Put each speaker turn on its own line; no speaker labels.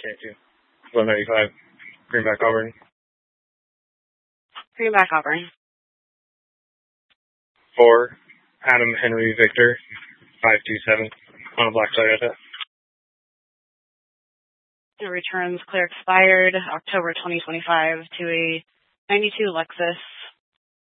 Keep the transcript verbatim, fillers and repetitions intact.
Can't do. one ninety-five, Greenback Auburn.
Greenback Auburn.
four, Adam Henry Victor, five two seven, on a black Toyota.
It returns clear expired October twenty twenty-five to a ninety-two Lexus